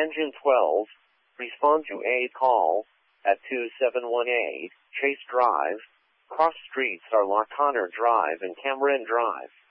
Engine 12, respond to a call at 2718 Chase Drive. Cross streets are La Conner Drive and Cameron Drive.